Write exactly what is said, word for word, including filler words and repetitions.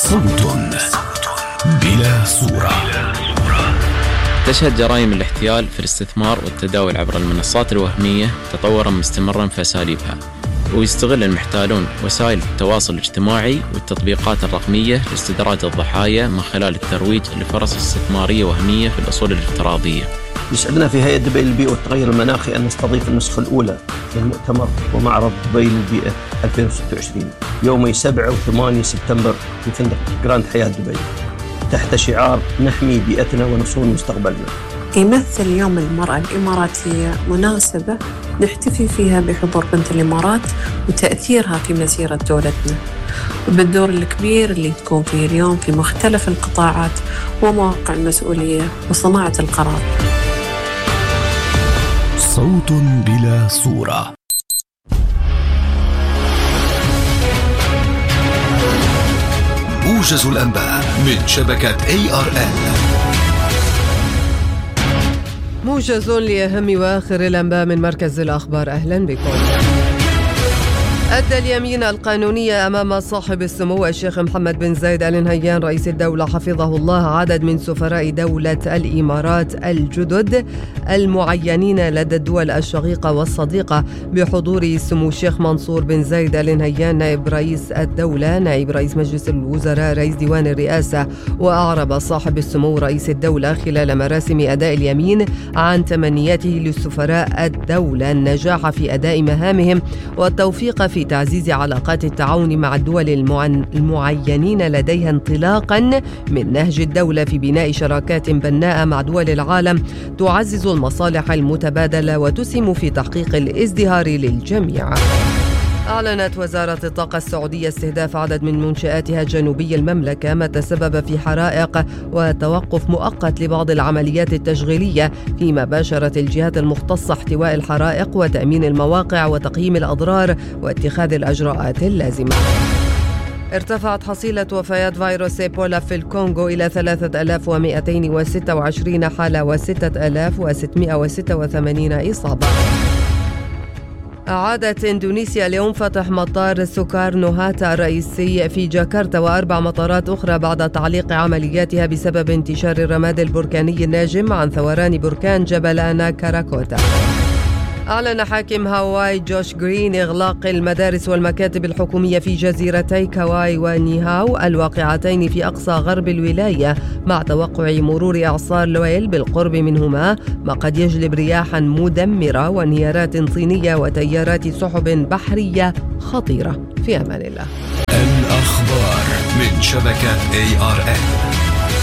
صوت بلا صورة. تشهد جرائم الاحتيال في الاستثمار والتداول عبر المنصات الوهمية تطورا مستمرا في أساليبها، ويستغل المحتالون وسائل التواصل الاجتماعي والتطبيقات الرقمية لاستدراج الضحايا من خلال الترويج لفرص استثمارية وهمية في الأصول الافتراضية. يسعدنا في هيئة دبي للبيئة والتغير المناخي أن نستضيف النسخة الأولى للمؤتمر ومعرض دبي للبيئة ألفين وستة وعشرين يومي سبعة وثمانية سبتمبر في فندق جراند حياة دبي تحت شعار نحمي بيئتنا ونصون مستقبلنا. يمثل يوم المرأة الإماراتية مناسبة نحتفي فيها بحضور بنت الإمارات وتأثيرها في مسيرة دولتنا، وبالدور الكبير اللي تكون فيه اليوم في مختلف القطاعات ومواقع المسؤولية وصناعة القرار. صوت بلا صورة. موجز الأنباء من شبكة إيه آر إل. موجز لأهم وآخر الأنباء من مركز الأخبار. أهلا بكم. أدى اليمين القانونية أمام صاحب السمو الشيخ محمد بن زايد آل نهيان رئيس الدولة حفظه الله عدد من سفراء دولة الإمارات الجدد المعينين لدى الدول الشقيقة والصديقة بحضور سمو الشيخ منصور بن زايد آل نهيان نائب رئيس الدولة نائب رئيس مجلس الوزراء رئيس ديوان الرئاسة. وأعرب صاحب السمو رئيس الدولة خلال مراسم أداء اليمين عن تمنياته للسفراء الدولة النجاح في أداء مهامهم والتوفيق في تعزيز علاقات التعاون مع الدول المعينين لديها انطلاقا من نهج الدولة في بناء شراكات بناءة مع دول العالم تعزز المصالح المتبادلة وتسهم في تحقيق الازدهار للجميع. أعلنت وزارة الطاقة السعودية استهداف عدد من منشآتها جنوبي المملكة ما تسبب في حرائق وتوقف مؤقت لبعض العمليات التشغيلية، فيما باشرت الجهات المختصة احتواء الحرائق وتأمين المواقع وتقييم الأضرار واتخاذ الأجراءات اللازمة. ارتفعت حصيلة وفيات فيروس إيبولا في الكونغو إلى ثلاثة آلاف ومئتين وستة وعشرين حالة وستة آلاف وستمئة وستة وثمانين إصابة. أعادت إندونيسيا اليوم فتح مطار سوكارنو هاتا الرئيسي في جاكرتا وأربع مطارات أخرى بعد تعليق عملياتها بسبب انتشار الرماد البركاني الناجم عن ثوران بركان جبل أنا كاراكوتا. أعلن حاكم هاواي جوش غرين إغلاق المدارس والمكاتب الحكومية في جزيرتي كاواي ونيهاو الواقعتين في أقصى غرب الولاية مع توقع مرور إعصار لويل بالقرب منهما، ما قد يجلب رياحا مدمرة وانهيارات طينية وتيارات سحب بحرية خطيرة. في أمان الله. الأخبار من شبكة إيه آر إل.